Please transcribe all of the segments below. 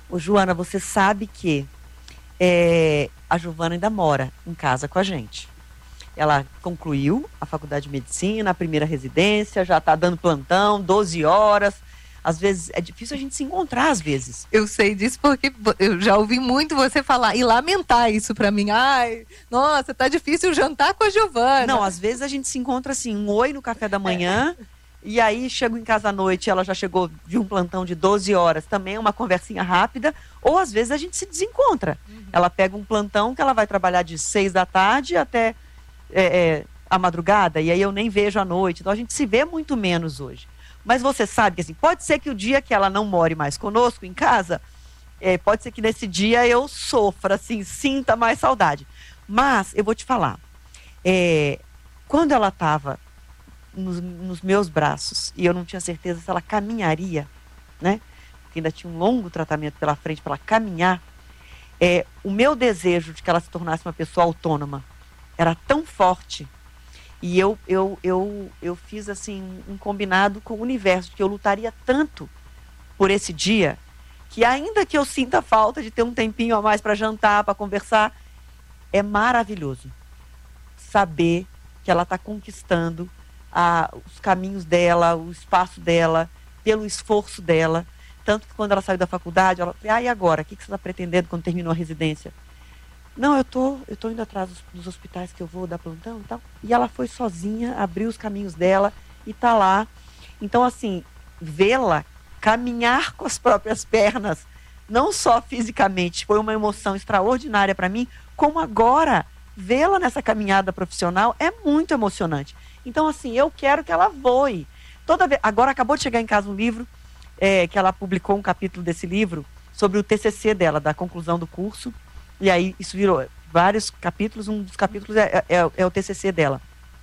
Ô, Joana, você sabe que a Giovana ainda mora em casa com a gente. Ela concluiu a faculdade de medicina, a primeira residência, já está dando plantão, 12 horas. Às vezes, é difícil a gente se encontrar, às vezes. Eu sei disso porque eu já ouvi muito você falar e lamentar isso pra mim. Ai, nossa, tá difícil jantar com a Giovana. Não, às vezes a gente se encontra assim, um oi no café da manhã, e aí chego em casa à noite, ela já chegou de um plantão de 12 horas, também é uma conversinha rápida, ou às vezes a gente se desencontra. Ela pega um plantão que ela vai trabalhar de 6 da tarde até a madrugada, e aí eu nem vejo à noite, então a gente se vê muito menos hoje. Mas você sabe que assim, pode ser que o dia que ela não more mais conosco em casa, pode ser que nesse dia eu sofra, assim, sinta mais saudade. Mas eu vou te falar, quando ela estava nos meus braços e eu não tinha certeza se ela caminharia, né? Porque ainda tinha um longo tratamento pela frente para ela caminhar, o meu desejo de que ela se tornasse uma pessoa autônoma era tão forte. E eu fiz assim um combinado com o universo, que eu lutaria tanto por esse dia, que ainda que eu sinta falta de ter um tempinho a mais para jantar, para conversar, é maravilhoso saber que ela está conquistando os caminhos dela, o espaço dela, pelo esforço dela. Tanto que quando ela saiu da faculdade, ela falou, e agora? O que você está pretendendo quando terminou a residência? Não, eu tô indo atrás dos hospitais que eu vou dar plantão e tal. E ela foi sozinha, abriu os caminhos dela e tá lá. Então, assim, vê-la caminhar com as próprias pernas, não só fisicamente, foi uma emoção extraordinária para mim, como agora, vê-la nessa caminhada profissional é muito emocionante. Então, assim, eu quero que ela voe. Agora acabou de chegar em casa um livro, que ela publicou um capítulo desse livro, sobre o TCC dela, da conclusão do curso. E aí isso virou vários capítulos, um dos capítulos é o TCC dela.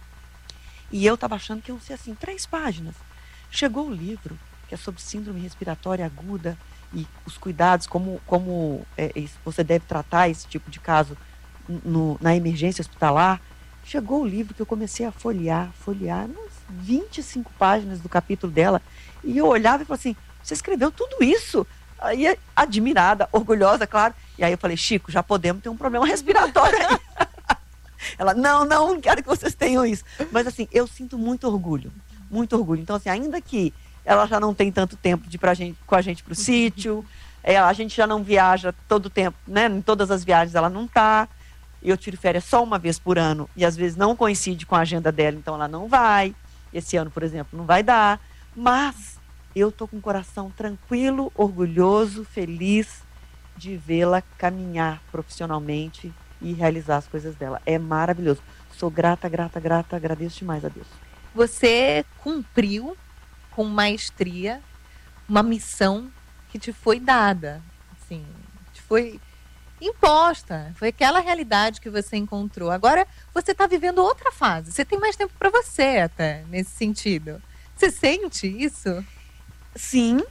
E eu estava achando que iam ser assim, 3 páginas. Chegou o livro, que é sobre síndrome respiratória aguda e os cuidados, como você deve tratar esse tipo de caso na emergência hospitalar. Chegou o livro que eu comecei a folhear, umas 25 páginas do capítulo dela. E eu olhava e falava assim, você escreveu tudo isso? Aí, admirada, orgulhosa, claro. E aí eu falei, Chico, já podemos ter um problema respiratório aí. Ela, não quero que vocês tenham isso. Mas assim, eu sinto muito orgulho. Muito orgulho. Então assim, ainda que ela já não tem tanto tempo de ir com a gente pro sítio, a gente já não viaja todo o tempo, né? Em todas as viagens ela não tá. Eu tiro férias só uma vez por ano. E às vezes não coincide com a agenda dela, então ela não vai. Esse ano, por exemplo, não vai dar. Mas eu estou com o coração tranquilo, orgulhoso, feliz de vê-la caminhar profissionalmente e realizar as coisas dela. É maravilhoso. Sou grata, agradeço demais a Deus. Você cumpriu com maestria uma missão que te foi dada, assim, te foi imposta. Foi aquela realidade que você encontrou. Agora você está vivendo outra fase. Você tem mais tempo para você até, nesse sentido. Você sente isso? Sim.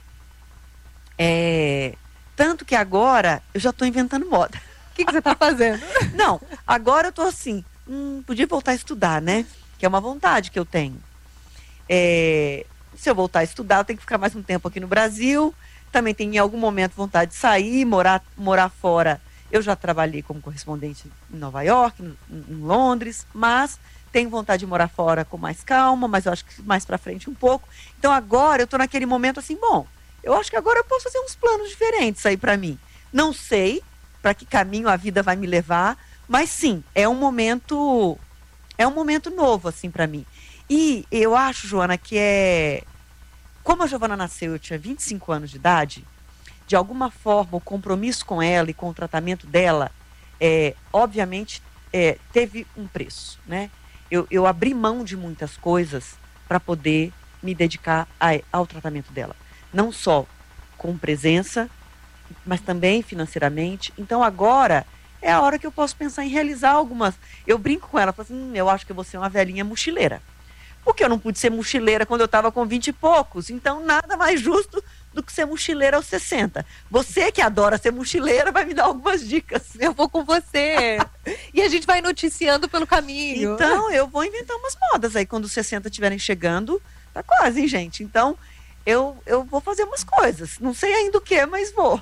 Tanto que agora eu já estou inventando moda. O que você está fazendo? Não, agora eu estou assim, podia voltar a estudar, né? Que é uma vontade que eu tenho. Se eu voltar a estudar, eu tenho que ficar mais um tempo aqui no Brasil. Também tenho em algum momento vontade de sair, morar fora. Eu já trabalhei como correspondente em Nova York, em Londres, mas tenho vontade de morar fora com mais calma, mas eu acho que mais para frente um pouco. Então agora eu estou naquele momento assim, bom, eu acho que agora eu posso fazer uns planos diferentes aí para mim. Não sei para que caminho a vida vai me levar, mas sim, é um momento novo assim para mim. E eu acho, Joana, que como a Giovana nasceu, eu tinha 25 anos de idade, de alguma forma o compromisso com ela e com o tratamento dela, obviamente, teve um preço, né? Eu abri mão de muitas coisas para poder me dedicar ao tratamento dela. Não só com presença, mas também financeiramente. Então agora é a hora que eu posso pensar em realizar algumas. Eu brinco com ela, falo assim, eu acho que eu vou ser uma velhinha mochileira. Porque eu não pude ser mochileira quando eu estava com 20 e poucos. Então nada mais justo do que ser mochileira aos 60. Você que adora ser mochileira vai me dar algumas dicas. Eu vou com você. E a gente vai noticiando pelo caminho. Então eu vou inventar umas modas aí quando os 60 estiverem chegando. Tá quase, hein, gente? Então eu vou fazer umas coisas. Não sei ainda o que, mas vou.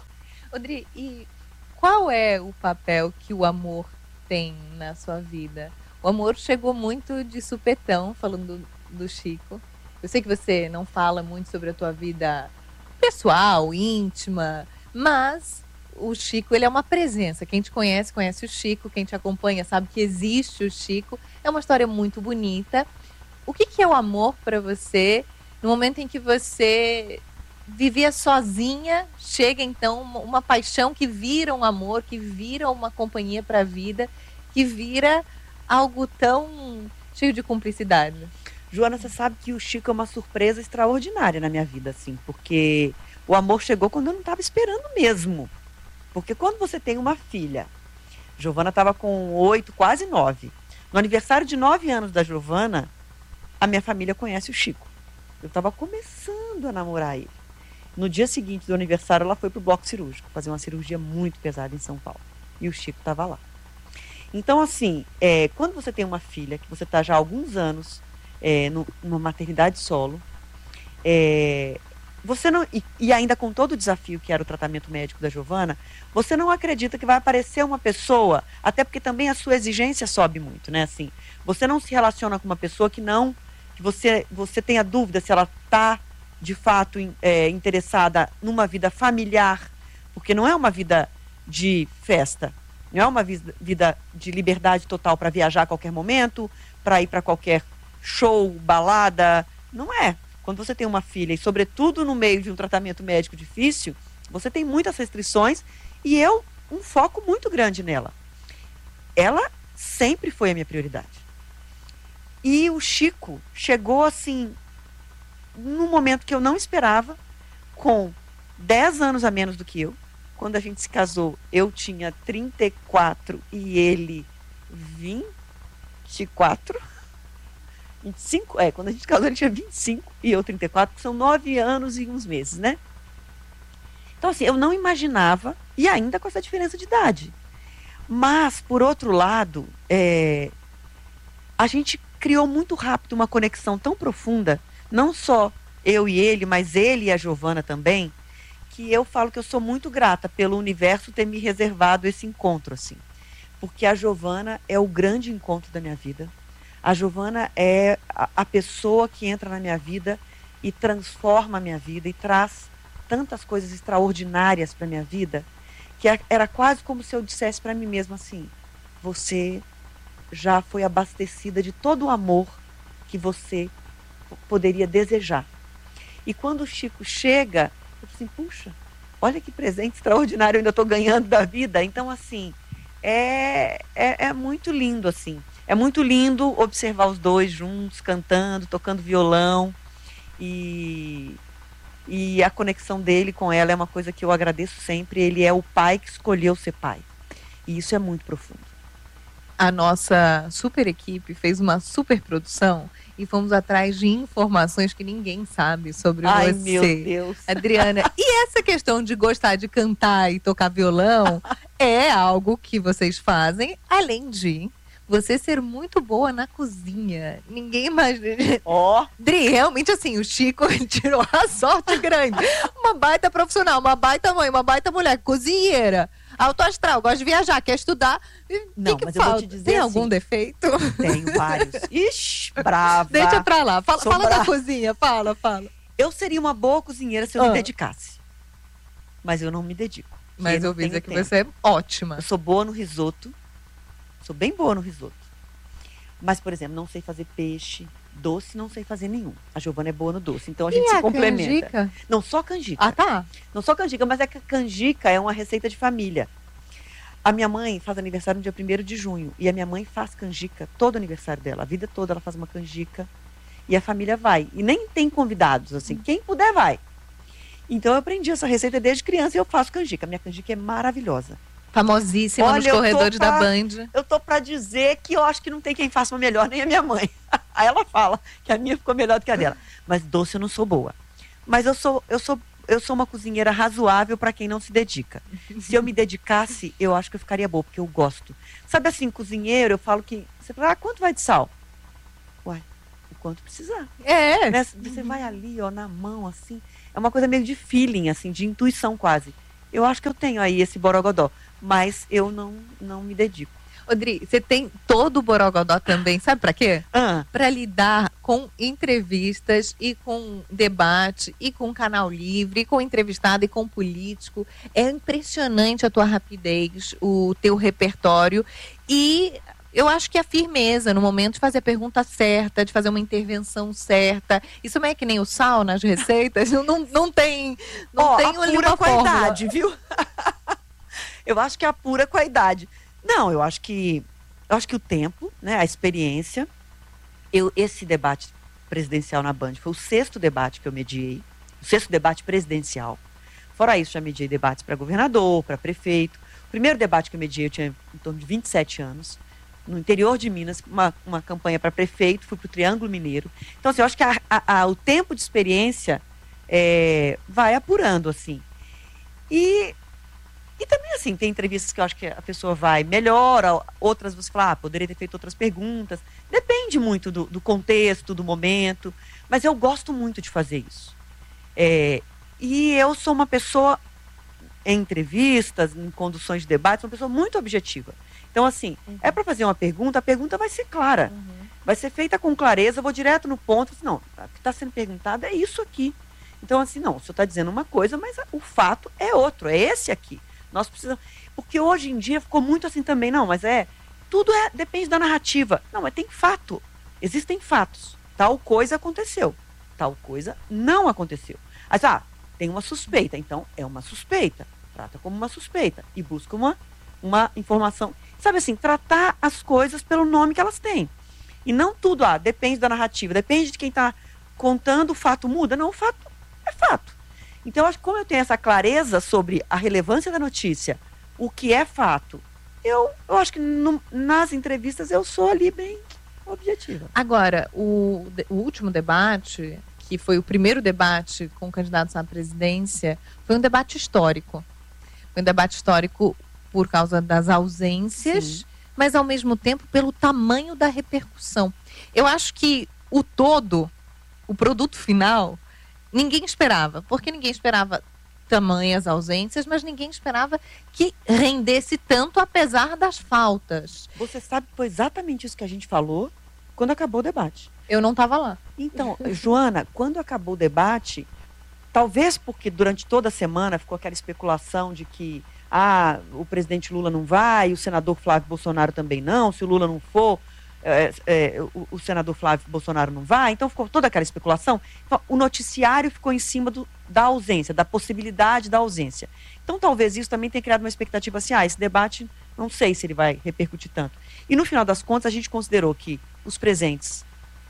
Odri, e qual é o papel que o amor tem na sua vida? O amor chegou muito de supetão, falando do Chico. Eu sei que você não fala muito sobre a tua vida pessoal, íntima, mas o Chico, ele é uma presença. Quem te conhece, conhece o Chico. Quem te acompanha sabe que existe o Chico. É uma história muito bonita. O que é o amor para você no momento em que você vivia sozinha? Chega então uma paixão que vira um amor, que vira uma companhia para a vida, que vira algo tão cheio de cumplicidade. Joana, você sabe que o Chico é uma surpresa extraordinária na minha vida, assim, porque o amor chegou quando eu não estava esperando mesmo. Porque quando você tem uma filha, Giovana estava com 8, quase 9. No aniversário de 9 anos da Giovana, a minha família conhece o Chico. Eu estava começando a namorar ele. No dia seguinte do aniversário, ela foi para o bloco cirúrgico, fazer uma cirurgia muito pesada em São Paulo. E o Chico estava lá. Então, assim, quando você tem uma filha, que você está já há alguns anos numa maternidade solo, você não, e ainda com todo o desafio que era o tratamento médico da Giovana, você não acredita que vai aparecer uma pessoa, até porque também a sua exigência sobe muito, né? Assim, você não se relaciona com uma pessoa que você tenha dúvida se ela está, de fato, interessada numa vida familiar, porque não é uma vida de festa, não é uma vida de liberdade total para viajar a qualquer momento, para ir para qualquer show, balada, não é. Quando você tem uma filha, e sobretudo no meio de um tratamento médico difícil, você tem muitas restrições e um foco muito grande nela. Ela sempre foi a minha prioridade. E o Chico chegou assim, num momento que eu não esperava, com 10 anos a menos do que eu. Quando a gente se casou, eu tinha 34 e ele 24. 25, quando a gente casou ele tinha 25 e eu 34, são 9 anos e uns meses, né? Então assim, eu não imaginava, e ainda com essa diferença de idade. Mas, por outro lado, a gente criou muito rápido uma conexão tão profunda, não só eu e ele, mas ele e a Giovana também, que eu falo que eu sou muito grata pelo universo ter me reservado esse encontro, assim. Porque a Giovana é o grande encontro da minha vida. A Giovana é a pessoa que entra na minha vida e transforma a minha vida e traz tantas coisas extraordinárias para a minha vida, que era quase como se eu dissesse para mim mesma assim: você já foi abastecida de todo o amor que você poderia desejar. E quando o Chico chega, eu falo assim, puxa, olha que presente extraordinário eu ainda estou ganhando da vida. Então, assim, é muito lindo, assim. É muito lindo observar os dois juntos, cantando, tocando violão. E a conexão dele com ela é uma coisa que eu agradeço sempre. Ele é o pai que escolheu ser pai. E isso é muito profundo. A nossa super equipe fez uma super produção e fomos atrás de informações que ninguém sabe sobre você. Ai, meu Deus. Adriana, e essa questão de gostar de cantar e tocar violão é algo que vocês fazem, além de você ser muito boa na cozinha. Ninguém imagina. Dri, realmente assim, o Chico tirou a sorte grande. Uma baita profissional, uma baita mãe, uma baita mulher, cozinheira. Alto astral, gosta de viajar, quer estudar. Não, que mas falta? eu vou te dizer Tem assim, algum defeito? Tenho vários. Ixi, brava. Deixa pra lá. Fala da brava. cozinha, fala. Eu seria uma boa cozinheira se eu me dedicasse. Mas eu não me dedico. Mas eu ouvi dizer que você é ótima. Eu sou boa no risoto. Sou bem boa no risoto. Mas, por exemplo, não sei fazer peixe. Doce não sei fazer nenhum. A Giovana é boa no doce. Então a gente se complementa. Canjica? Não, só canjica. Ah, tá. Não só canjica, mas é que a canjica é uma receita de família. A minha mãe faz aniversário no dia 1º de junho. E a minha mãe faz canjica todo aniversário dela. A vida toda ela faz uma canjica. E a família vai. E nem tem convidados, assim. Quem puder, vai. Então eu aprendi essa receita desde criança e eu faço canjica. Minha canjica é maravilhosa. Famosíssima nos corredores da Band. Eu tô pra dizer que eu acho que não tem quem faça uma melhor, nem a minha mãe. Aí ela fala que a minha ficou melhor do que a dela. Mas doce eu não sou boa. Mas eu sou uma cozinheira razoável para quem não se dedica. Se eu me dedicasse, eu acho que eu ficaria boa, porque eu gosto. Sabe assim, cozinheiro, eu falo que... Você fala, quanto vai de sal? Uai, o quanto precisar. Né? Você vai ali, ó, na mão, assim. É uma coisa meio de feeling, assim, de intuição quase. Eu acho que eu tenho aí esse borogodó, mas eu não me dedico. Odri, você tem todo o borogodó também, sabe para quê? Ah. Para lidar com entrevistas e com debate e com canal livre, e com entrevistado e com político. É impressionante a tua rapidez, o teu repertório e eu acho que a firmeza no momento de fazer a pergunta certa, de fazer uma intervenção certa. Isso não é que nem o sal nas receitas, não tem apura com a idade, viu? Eu acho que apura com a idade. Não, eu acho que o tempo, né, a experiência, esse debate presidencial na Band foi o 6º debate que eu mediei, o 6º debate presidencial. Fora isso, já mediei debates para governador, para prefeito. O primeiro debate que eu mediei, eu tinha em torno de 27 anos, no interior de Minas, uma campanha para prefeito, fui para o Triângulo Mineiro. Então, assim, eu acho que o tempo de experiência vai apurando, assim. E também, assim, tem entrevistas que eu acho que a pessoa vai melhor, outras você fala, poderia ter feito outras perguntas. Depende muito do contexto, do momento, mas eu gosto muito de fazer isso. E eu sou uma pessoa, em entrevistas, em conduções de debate, uma pessoa muito objetiva. Então, assim, é para fazer uma pergunta, a pergunta vai ser clara. Vai ser feita com clareza, eu vou direto no ponto, assim, não, o que está sendo perguntado é isso aqui. Então, assim, não, o senhor está dizendo uma coisa, mas o fato é outro, é esse aqui. Nós precisamos. Porque hoje em dia ficou muito assim também, não, mas tudo depende da narrativa. Não, mas tem fato. Existem fatos. Tal coisa aconteceu. Tal coisa não aconteceu. Mas, tem uma suspeita, então é uma suspeita. Trata como uma suspeita. E busca uma informação. Sabe assim, tratar as coisas pelo nome que elas têm. E não tudo, depende da narrativa, depende de quem está contando, o fato muda. Não, o fato é fato. Então, eu acho que como eu tenho essa clareza sobre a relevância da notícia, o que é fato, eu acho que nas entrevistas eu sou ali bem objetiva. Agora, o último debate, que foi o primeiro debate com candidatos à presidência, foi um debate histórico. Foi um debate histórico por causa das ausências, sim, mas ao mesmo tempo pelo tamanho da repercussão. Eu acho que o produto final, ninguém esperava, porque ninguém esperava tamanhas ausências, mas ninguém esperava que rendesse tanto apesar das faltas. Você sabe que foi exatamente isso que a gente falou quando acabou o debate. Eu não estava lá. Então, Joana, quando acabou o debate, talvez porque durante toda a semana ficou aquela especulação de que o presidente Lula não vai, o senador Flávio Bolsonaro também não, se o Lula não for, o senador Flávio Bolsonaro não vai, então ficou toda aquela especulação. Então, o noticiário ficou em cima da ausência, da possibilidade da ausência. Então talvez isso também tenha criado uma expectativa assim, esse debate, não sei se ele vai repercutir tanto. E no final das contas a gente considerou que os presentes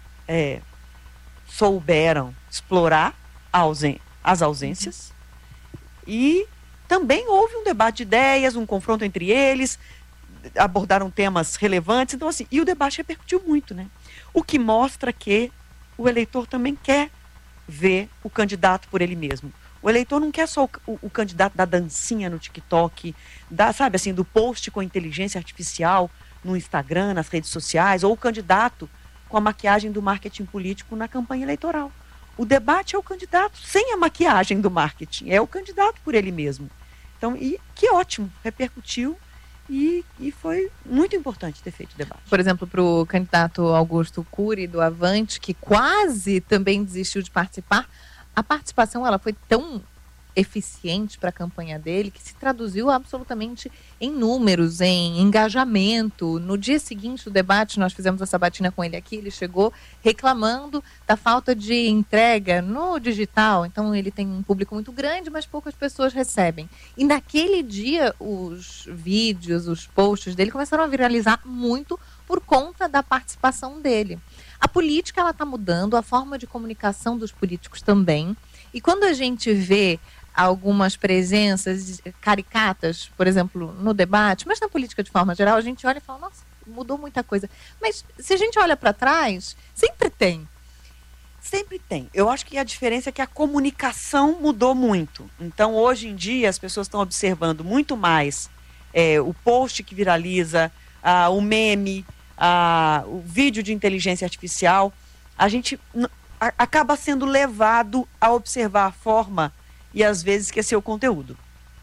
souberam explorar as ausências, e também houve um debate de ideias, um confronto entre eles, abordaram temas relevantes, então assim, e o debate repercutiu muito, né? O que mostra que o eleitor também quer ver o candidato por ele mesmo. O eleitor não quer só o candidato da dancinha no TikTok, sabe assim, do post com inteligência artificial no Instagram, nas redes sociais, ou o candidato com a maquiagem do marketing político na campanha eleitoral. O debate é o candidato sem a maquiagem do marketing, é o candidato por ele mesmo. Então, e que ótimo, repercutiu. E foi muito importante ter feito o debate. Por exemplo, para o candidato Augusto Cury, do Avante, que quase também desistiu de participar, a participação ela foi tão eficiente para a campanha dele que se traduziu absolutamente em números, em engajamento. No dia seguinte do debate, nós fizemos a sabatina com ele aqui, ele chegou reclamando da falta de entrega no digital. Então ele tem um público muito grande, mas poucas pessoas recebem. E naquele dia os vídeos, os posts dele começaram a viralizar muito por conta da participação dele. A política ela está mudando, a forma de comunicação dos políticos também. E quando a gente vê algumas presenças caricatas, por exemplo, no debate, mas na política de forma geral, a gente olha e fala, nossa, mudou muita coisa. Mas se a gente olha para trás, sempre tem. Sempre tem. Eu acho que a diferença é que a comunicação mudou muito. Então, hoje em dia, as pessoas estão observando muito mais o post que viraliza, o meme, o vídeo de inteligência artificial. A gente acaba sendo levado a observar a forma e às vezes esquecer o conteúdo.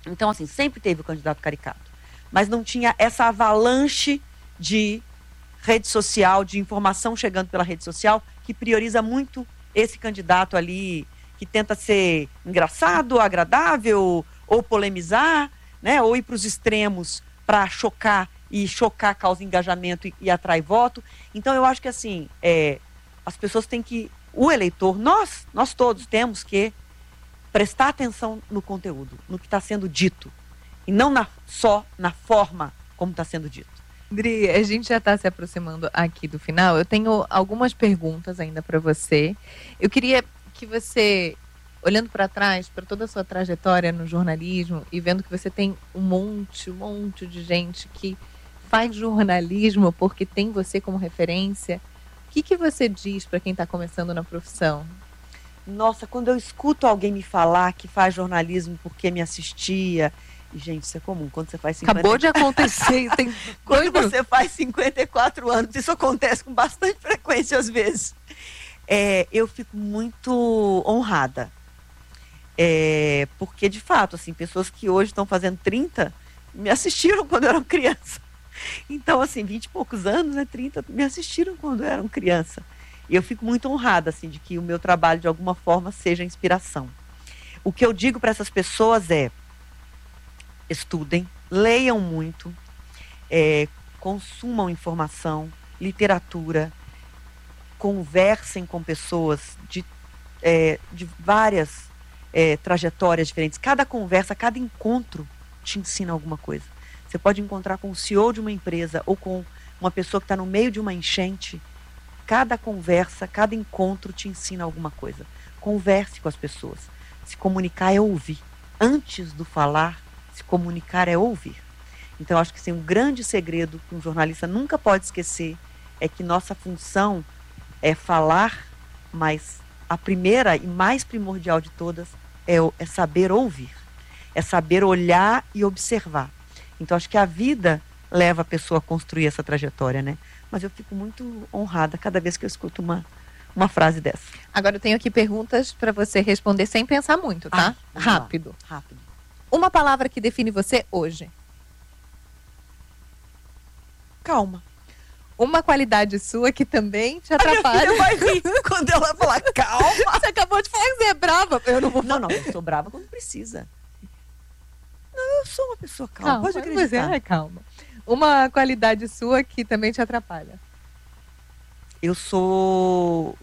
Então, assim, sempre teve o candidato caricato. Mas não tinha essa avalanche de rede social, de informação chegando pela rede social, que prioriza muito esse candidato ali, que tenta ser engraçado, agradável, ou polemizar, né? Ou ir para os extremos para chocar, e chocar causa engajamento e atrai voto. Então, eu acho que, assim, as pessoas têm que... O eleitor, nós todos temos que prestar atenção no conteúdo, no que está sendo dito, e não só na forma como está sendo dito. Dri, a gente já está se aproximando aqui do final. Eu tenho algumas perguntas ainda para você. Eu queria que você, olhando para trás, para toda a sua trajetória no jornalismo e vendo que você tem um monte de gente que faz jornalismo porque tem você como referência, o que você diz para quem está começando na profissão? Nossa, quando eu escuto alguém me falar que faz jornalismo porque me assistia... E, gente, isso é comum. Quando você faz 50... Acabou de acontecer. Quando você faz 54 anos, isso acontece com bastante frequência às vezes. Eu fico muito honrada. Porque, de fato, assim, pessoas que hoje estão fazendo 30 me assistiram quando eu era criança. Então, assim, 20 e poucos anos, né, 30, me assistiram quando eu era criança. E eu fico muito honrada, assim, de que o meu trabalho, de alguma forma, seja inspiração. O que eu digo para essas pessoas é: estudem, leiam muito, consumam informação, literatura, conversem com pessoas de várias trajetórias diferentes. Cada conversa, cada encontro te ensina alguma coisa. Você pode encontrar com o CEO de uma empresa ou com uma pessoa que está no meio de uma enchente. Cada conversa, cada encontro te ensina alguma coisa. Converse com as pessoas. Se comunicar é ouvir. Antes do falar, se comunicar é ouvir. Então, acho que sim, um grande segredo que um jornalista nunca pode esquecer é que nossa função é falar, mas a primeira e mais primordial de todas é saber ouvir. É saber olhar e observar. Então, acho que a vida leva a pessoa a construir essa trajetória, né? Mas eu fico muito honrada cada vez que eu escuto uma frase dessa. Agora eu tenho aqui perguntas para você responder sem pensar muito, tá? Rápido. Uma palavra que define você hoje. Calma. Uma qualidade sua que também te atrapalha. A minha filha vai rir quando ela falar calma. Você acabou de falar que você é brava. Eu não vou falar. Não, eu sou brava quando precisa. Não, eu sou uma pessoa calma, pode acreditar. Você é calma. Uma qualidade sua que também te atrapalha. Eu sou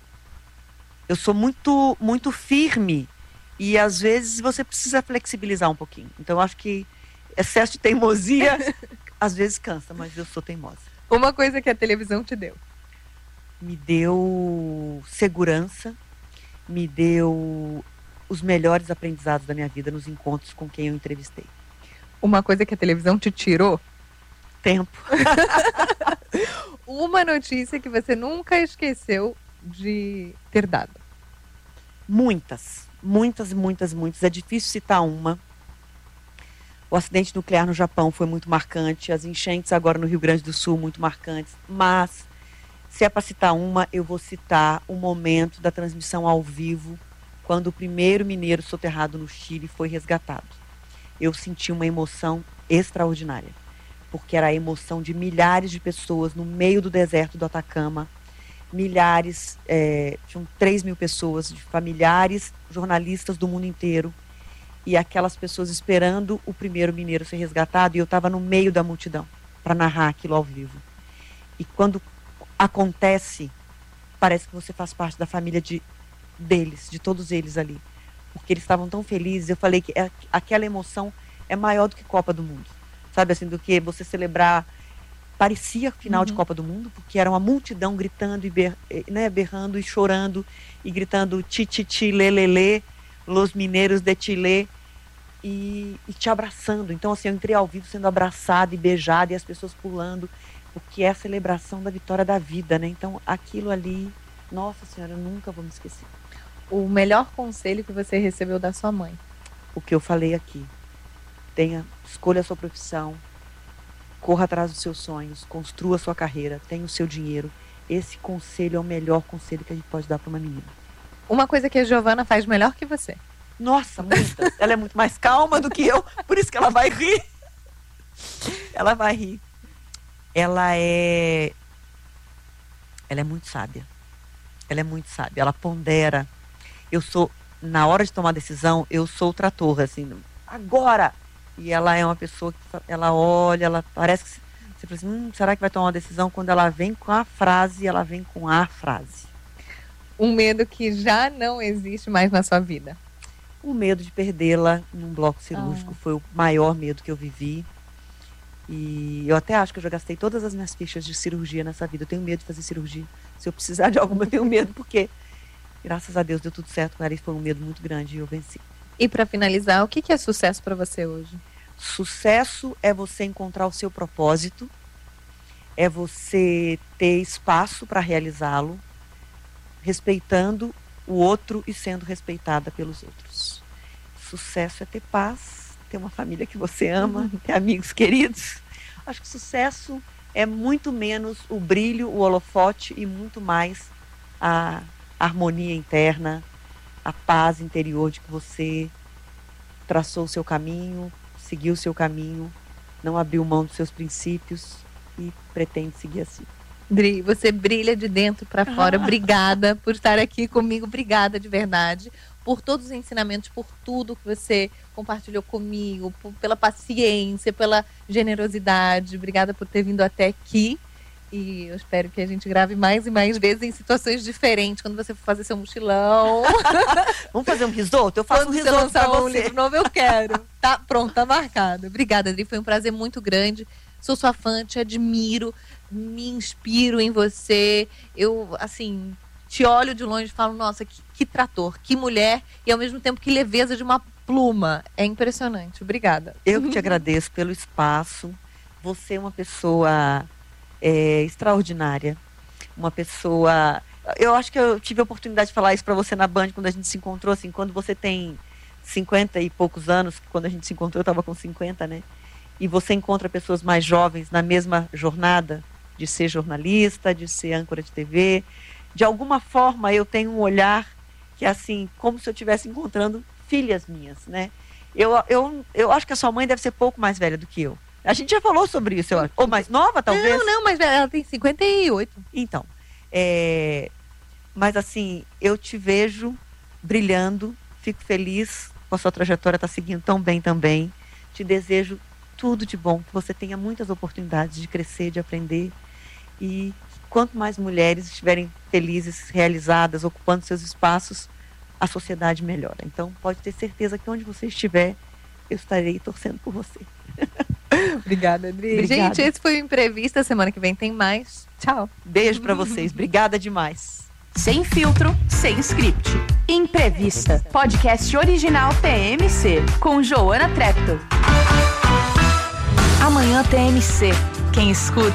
muito firme e às vezes você precisa flexibilizar um pouquinho. Então eu acho que excesso de teimosia às vezes cansa, mas eu sou teimosa. Uma coisa que a televisão te deu. Me deu segurança, me deu os melhores aprendizados da minha vida nos encontros com quem eu entrevistei. Uma coisa que a televisão te tirou? Tempo. Uma notícia que você nunca esqueceu de ter dado. Muitas. É difícil citar uma. O acidente nuclear no Japão foi muito marcante. As enchentes agora no Rio Grande do Sul, muito marcantes. Mas, se é para citar uma, eu vou citar o momento da transmissão ao vivo, quando o primeiro mineiro soterrado no Chile foi resgatado. Eu senti uma emoção extraordinária, porque era a emoção de milhares de pessoas no meio do deserto do Atacama. Milhares, tinham 3.000 pessoas, de familiares, jornalistas do mundo inteiro, e aquelas pessoas esperando o primeiro mineiro ser resgatado, e eu estava no meio da multidão para narrar aquilo ao vivo. E quando acontece, parece que você faz parte da família deles, de todos eles ali, porque eles estavam tão felizes. Eu falei que aquela emoção é maior do que Copa do Mundo, sabe, assim, do que você celebrar. Parecia final de Copa do Mundo, porque era uma multidão gritando e berrando e chorando e gritando ti, lê, lê, lê, los mineiros de Chile, e te abraçando. Então, assim, eu entrei ao vivo sendo abraçada e beijada, e as pessoas pulando, porque é a celebração da vitória da vida, né? Então, aquilo ali, nossa senhora, eu nunca vou me esquecer. O melhor conselho que você recebeu da sua mãe? O que eu falei aqui. Escolha a sua profissão, corra atrás dos seus sonhos, construa a sua carreira, tenha o seu dinheiro. Esse conselho é o melhor conselho que a gente pode dar para uma menina. Uma coisa que a Giovana faz melhor que você? Nossa, muitas. Ela é muito mais calma do que eu, por isso que ela vai rir. Ela vai rir. Ela é muito sábia. Ela é muito sábia. Ela pondera. Na hora de tomar decisão, eu sou o trator, assim, agora! E ela é uma pessoa que ela olha, ela parece que você fala assim, será que vai tomar uma decisão? Quando ela vem com a frase, ela vem com a frase. Um medo que já não existe mais na sua vida. O medo de perdê-la num bloco cirúrgico foi o maior medo que eu vivi. E eu até acho que eu já gastei todas as minhas fichas de cirurgia nessa vida. Eu tenho medo de fazer cirurgia. Se eu precisar de alguma, eu tenho medo, porque graças a Deus deu tudo certo com ela. Isso foi um medo muito grande e eu venci. E para finalizar, o que é sucesso para você hoje? Sucesso é você encontrar o seu propósito, é você ter espaço para realizá-lo, respeitando o outro e sendo respeitada pelos outros. Sucesso é ter paz, ter uma família que você ama, ter amigos queridos. Acho que sucesso é muito menos o brilho, o holofote e muito mais a harmonia interna, a paz interior de que você traçou o seu caminho, seguiu o seu caminho, não abriu mão dos seus princípios e pretende seguir assim. Dri, você brilha de dentro para fora. Obrigada por estar aqui comigo. Obrigada de verdade por todos os ensinamentos, por tudo que você compartilhou comigo, pela paciência, pela generosidade. Obrigada por ter vindo até aqui. E eu espero que a gente grave mais e mais vezes em situações diferentes, quando você for fazer seu mochilão. Vamos fazer um risoto? Eu faço quando um risoto para um você. livro novo, eu quero. Tá pronto, tá marcado. Obrigada, Adri. Foi um prazer muito grande. Sou sua fã, te admiro, me inspiro em você. Eu, assim, te olho de longe e falo, nossa, que trator, que mulher, e ao mesmo tempo que leveza de uma pluma. É impressionante. Obrigada. Eu que te agradeço pelo espaço. Você é uma pessoa extraordinária. Uma pessoa... Eu acho que eu tive a oportunidade de falar isso para você na Band, quando a gente se encontrou, assim, quando você tem 50 e poucos anos, quando a gente se encontrou, eu estava com 50, né? E você encontra pessoas mais jovens na mesma jornada de ser jornalista, de ser âncora de TV. De alguma forma, eu tenho um olhar que é assim, como se eu estivesse encontrando filhas minhas, né? Eu acho que a sua mãe deve ser pouco mais velha do que eu. A gente já falou sobre isso, eu acho. Ou mais nova, talvez? Não, mas ela tem 58. Então, mas assim, eu te vejo brilhando, fico feliz com a sua trajetória, está seguindo tão bem também. Te desejo tudo de bom, que você tenha muitas oportunidades de crescer, de aprender. E quanto mais mulheres estiverem felizes, realizadas, ocupando seus espaços, a sociedade melhora. Então, pode ter certeza que onde você estiver, eu estarei torcendo por você. Obrigada, Adri. Obrigada. Gente, esse foi o Imprevista. Semana que vem tem mais. Tchau. Beijo pra vocês. Obrigada demais. Sem filtro, sem script. Imprevista. Podcast original TMC. Com Joana Trepto. Amanhã TMC. Quem escuta